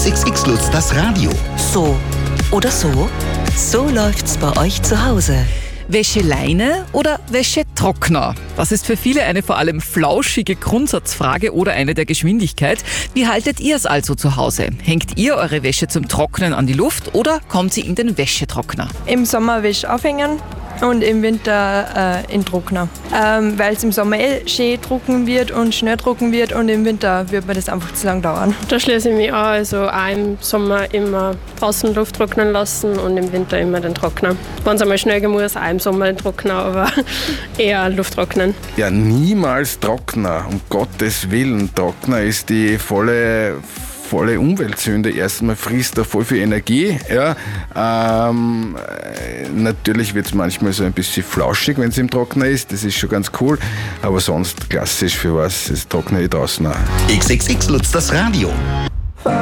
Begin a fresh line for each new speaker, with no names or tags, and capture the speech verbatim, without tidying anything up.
X X X Lutz, das Radio.
So oder so? So läuft's bei euch zu Hause.
Wäscheleine oder Wäschetrockner? Das ist für viele eine vor allem flauschige Grundsatzfrage oder eine der Geschwindigkeit. Wie haltet ihr es also zu Hause? Hängt ihr eure Wäsche zum Trocknen an die Luft oder kommt sie in den Wäschetrockner?
Im Sommer Wäsche aufhängen und im Winter äh, in Trockner. Ähm, weil es im Sommer eh schön trocken wird und schnell trocken wird und im Winter wird mir das einfach zu lang dauern.
Da schließe ich mich an, also auch im Sommer immer draußen Luft trocknen lassen und im Winter immer den Trockner. Wenn es einmal schnell gehen muss, auch im Sommer den Trockner, aber eher Luft trocknen.
Ja, niemals Trockner, um Gottes Willen. Trockner ist die volle... volle Umweltsünde. Erstmal frisst er voll viel Energie. Ja. Ähm, natürlich wird es manchmal so ein bisschen flauschig, wenn es im Trockner ist. Das ist schon ganz cool. Aber sonst klassisch für was. Das trockne ich draußen auch.
X X X Lutz, das Radio.